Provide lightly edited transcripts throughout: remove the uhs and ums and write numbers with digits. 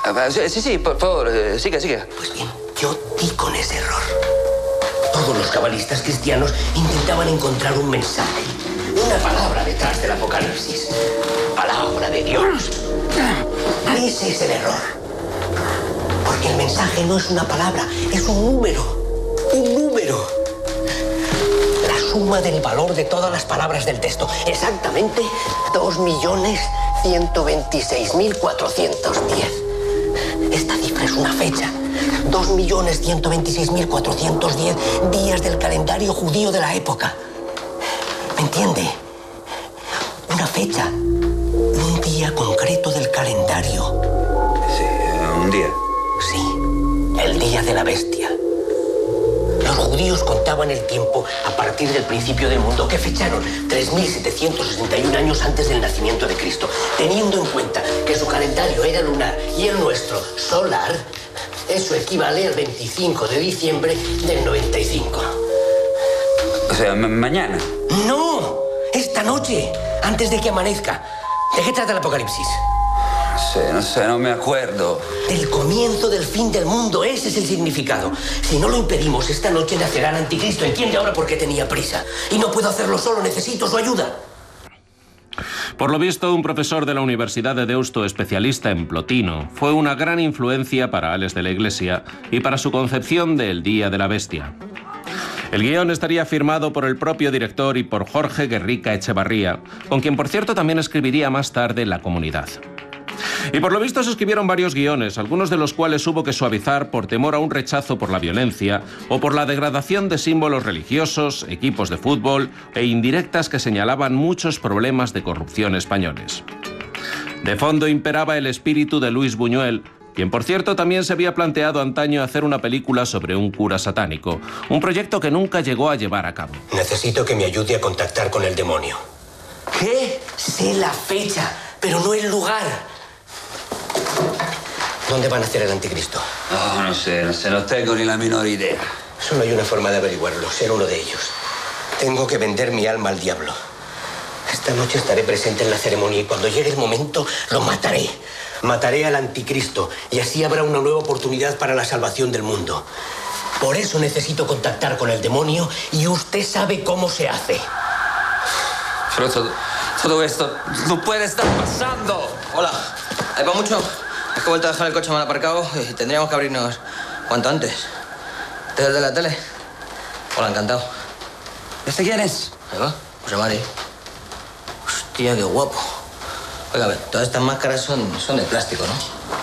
Sí, por favor, sigue. Pues bien, yo di con ese error. Todos los cabalistas cristianos intentaban encontrar un mensaje, una palabra detrás del Apocalipsis. Palabra de Dios. Ese es el error. Porque el mensaje no es una palabra, es un número. Un número. La suma del valor de todas las palabras del texto. Exactamente 2.126.410. Esta cifra es una fecha. 2.126.410 días del calendario judío de la época. ¿Me entiende? Una fecha. Un día concreto del calendario. Sí, un día. Sí, el día de la bestia. Los judíos contaban el tiempo a partir del principio del mundo, que fecharon 3.761 años antes del nacimiento de Cristo. Teniendo en cuenta que su calendario era lunar y el nuestro solar, eso equivale al 25 de diciembre del 95. O sea, mañana. ¡No! Esta noche, antes de que amanezca. ¿De qué trata el Apocalipsis? No sé, no me acuerdo. El comienzo del fin del mundo, ese es el significado. Si no lo impedimos, esta noche nacerá el anticristo. ¿Entiende ahora por qué tenía prisa? Y no puedo hacerlo solo, necesito su ayuda. Por lo visto, un profesor de la Universidad de Deusto, especialista en Plotino, fue una gran influencia para Ales de la Iglesia y para su concepción del Día de la Bestia. El guión estaría firmado por el propio director y por Jorge Guerrica Echevarría, con quien, por cierto, también escribiría más tarde La Comunidad. Y por lo visto se escribieron varios guiones, algunos de los cuales hubo que suavizar por temor a un rechazo por la violencia o por la degradación de símbolos religiosos, equipos de fútbol e indirectas que señalaban muchos problemas de corrupción españoles. De fondo imperaba el espíritu de Luis Buñuel, quien por cierto también se había planteado antaño hacer una película sobre un cura satánico, un proyecto que nunca llegó a llevar a cabo. Necesito que me ayude a contactar con el demonio. ¿Qué? Sé la fecha, pero no el lugar. ¿Dónde van a hacer el anticristo? Oh, no sé, no tengo ni la menor idea. Solo hay una forma de averiguarlo, ser uno de ellos. Tengo que vender mi alma al diablo. Esta noche estaré presente en la ceremonia y cuando llegue el momento lo mataré. Mataré al anticristo y así habrá una nueva oportunidad para la salvación del mundo. Por eso necesito contactar con el demonio y usted sabe cómo se hace. Pero todo esto no puede estar pasando. Hola, ¿hay para mucho? Es que he vuelto a dejar el coche mal aparcado y tendríamos que abrirnos cuanto antes. ¿Te ves de la tele? Hola, encantado. ¿Este quién es? Ahí va, José Mari. Hostia, qué guapo. Oiga, a ver, todas estas máscaras son de plástico, ¿no?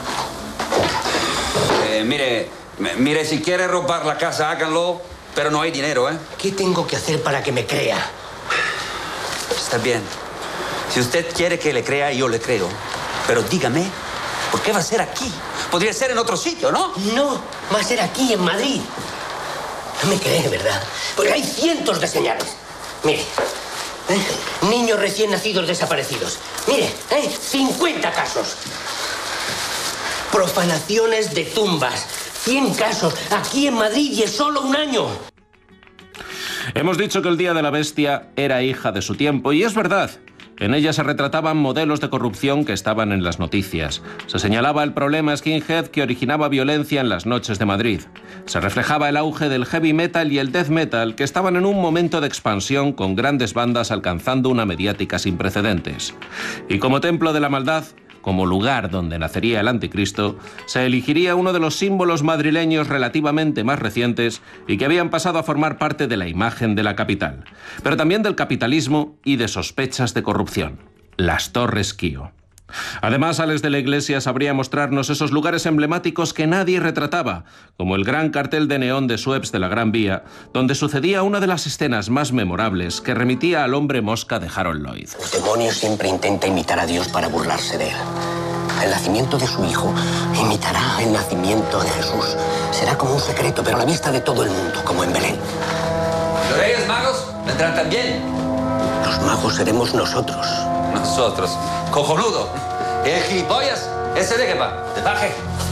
Mire, si quiere robar la casa, háganlo, pero no hay dinero, ¿eh? ¿Qué tengo que hacer para que me crea? Está bien. Si usted quiere que le crea, yo le creo. Pero dígame, ¿por qué va a ser aquí? Podría ser en otro sitio, ¿no? No, va a ser aquí, en Madrid. No me cree, ¿verdad? Porque hay cientos de señales. Mire, niños recién nacidos desaparecidos. Mire, 50 casos. Profanaciones de tumbas. 100 casos aquí en Madrid y es solo un año. Hemos dicho que el Día de la Bestia era hija de su tiempo, y es verdad. En ella se retrataban modelos de corrupción que estaban en las noticias. Se señalaba el problema skinhead que originaba violencia en las noches de Madrid. Se reflejaba el auge del heavy metal y el death metal, que estaban en un momento de expansión con grandes bandas alcanzando una mediática sin precedentes. Y como templo de la maldad, como lugar donde nacería el anticristo, se elegiría uno de los símbolos madrileños relativamente más recientes y que habían pasado a formar parte de la imagen de la capital, pero también del capitalismo y de sospechas de corrupción: las Torres Kío. Además, Ales de la Iglesia sabría mostrarnos esos lugares emblemáticos que nadie retrataba, como el gran cartel de neón de Sueps de la Gran Vía, donde sucedía una de las escenas más memorables que remitía al hombre mosca de Harold Lloyd. El demonio siempre intenta imitar a Dios para burlarse de él. El nacimiento de su hijo imitará el nacimiento de Jesús. Será como un secreto, pero a la vista de todo el mundo, como en Belén. ¿Los Reyes Magos vendrán también? Los magos seremos nosotros. Nosotros. ¡Cojonudo! ¿El gilipollas? ¿Ese de qué va? ¡De baje!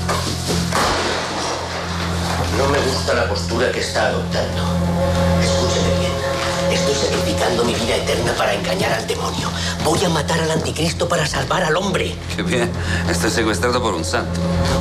No me gusta la postura que está adoptando. Escúcheme bien. Estoy sacrificando mi vida eterna para engañar al demonio. Voy a matar al anticristo para salvar al hombre. ¡Qué bien! Estoy secuestrado por un santo.